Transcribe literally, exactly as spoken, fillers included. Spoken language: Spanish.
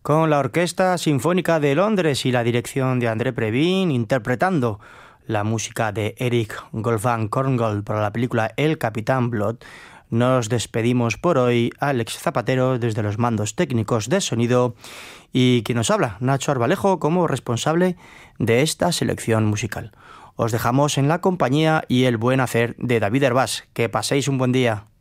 con la Orquesta Sinfónica de Londres y la dirección de André Previn interpretando la música de Eric Goldman Korngold para la película El Capitán Blood. Nos despedimos por hoy, Alex Zapatero desde los mandos técnicos de sonido y quien nos habla, Nacho Arbalejo, como responsable de esta selección musical. Os dejamos en la compañía y el buen hacer de David Hervás. Que paséis un buen día.